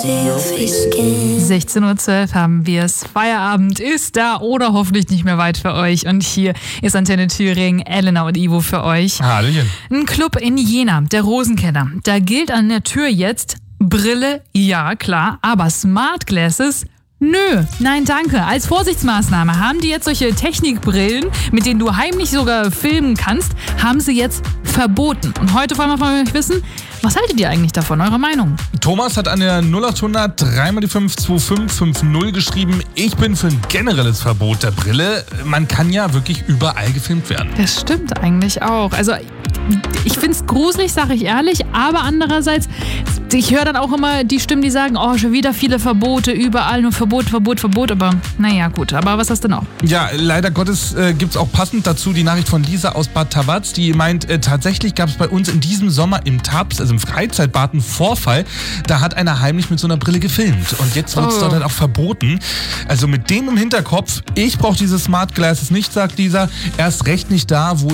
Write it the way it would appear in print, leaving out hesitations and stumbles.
16:12 Uhr haben wir es. Feierabend ist da oder hoffentlich nicht mehr weit für euch. Und hier ist Antenne Thüringen, Elena und Ivo für euch. Hallöchen. Ein Club in Jena, der Rosenkeller. Da gilt an der Tür jetzt Brille, ja klar, aber Smart Glasses, nö, nein danke. Als Vorsichtsmaßnahme haben die jetzt solche Technikbrillen, mit denen du heimlich sogar filmen kannst, haben sie jetzt verboten. Und heute wollen wir von euch wissen, was haltet ihr eigentlich davon? Eure Meinung? Thomas hat an der 0800 3x5 2550 geschrieben, ich bin für ein generelles Verbot der Brille. Man kann ja wirklich überall gefilmt werden. Das stimmt eigentlich auch. Also ich finde es gruselig, sage ich ehrlich, aber andererseits, ich höre dann auch immer die Stimmen, die sagen, oh, schon wieder viele Verbote, überall nur Verbot, aber naja, gut. Aber was hast du noch? Ja, leider Gottes gibt es auch passend dazu die Nachricht von Lisa aus Bad Tawatz, die meint, tatsächlich gab es bei uns in diesem Sommer im Taps, also im Freizeitbad, einen Vorfall. Da hat einer heimlich mit so einer Brille gefilmt und jetzt wird es dort halt auch verboten. Also mit dem im Hinterkopf, ich brauche diese Smart Glasses nicht, sagt Lisa, erst recht nicht da, wo